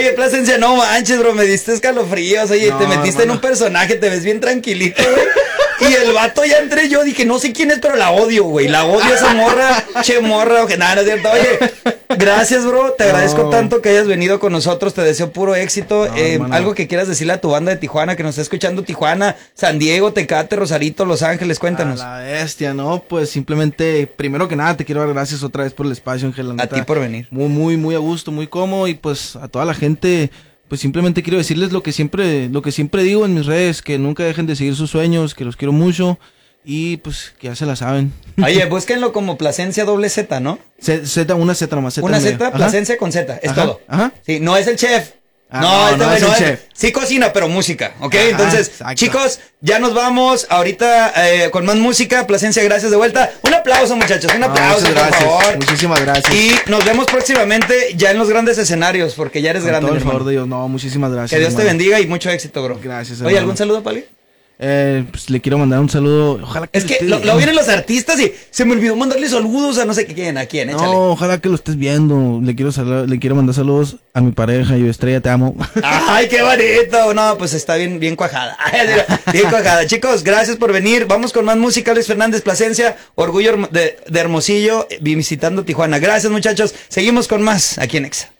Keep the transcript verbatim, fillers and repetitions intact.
Oye, Plasencia, no manches, bro, me diste escalofríos. Oye, No, te metiste hermano. en un personaje, te ves bien tranquilito, güey. Y el vato ya entré yo, dije, no sé quién es, pero la odio, güey. La odio esa morra, che morra, que nada, no es cierto. Oye, gracias, bro. Te agradezco No. tanto que hayas venido con nosotros. Te deseo puro éxito. No, eh, hermano. algo que quieras decirle a tu banda de Tijuana, que nos está escuchando Tijuana, San Diego, Tecate, Rosarito, Los Ángeles, cuéntanos. A la bestia, ¿no? Pues simplemente, primero que nada, te quiero dar gracias otra vez por el espacio, Ángel. la A neta, ti por venir. Muy, muy, muy a gusto, muy cómodo. Y pues a toda la gente, pues simplemente quiero decirles lo que siempre, lo que siempre digo en mis redes, que nunca dejen de seguir sus sueños, que los quiero mucho. Y pues que ya se la saben. Oye, búsquenlo como Plasencia doble Z, ¿no? Z, Z, una Z nomás. Z Una en medio. Z, Ajá. Plasencia con Z, es Ajá, todo. ajá. Sí, no es el chef. Ah, no, no, este no güey es el chef. Sí cocina, pero música, ¿ok? Ajá, Entonces, exacto. chicos, ya nos vamos. Ahorita eh, con más música. Plasencia, gracias de vuelta. Un aplauso, muchachos, un No, aplauso, muchas por gracias. favor. Muchísimas gracias. Y nos vemos próximamente ya en los grandes escenarios, porque ya eres Con grande, todo mi el favor hermano. de Dios. No, muchísimas gracias. Que Dios te hermano. bendiga y mucho éxito, bro. Gracias, Oye, hermano. ¿algún saludo, Pali? Eh, pues le quiero mandar un saludo. Ojalá que Es que esté- lo, lo vienen los artistas y se me olvidó mandarle saludos a no sé quién, a quién, échale. No, ojalá que lo estés viendo. Le quiero sal- le quiero mandar saludos a mi pareja, yo Estrella, te amo. Ay, qué bonito. No, pues está bien, bien cuajada. Bien cuajada. Chicos, gracias por venir. Vamos con más música. Luis Fernández Plasencia, Orgullo de, de Hermosillo, visitando Tijuana. Gracias, muchachos. Seguimos con más aquí en Exa.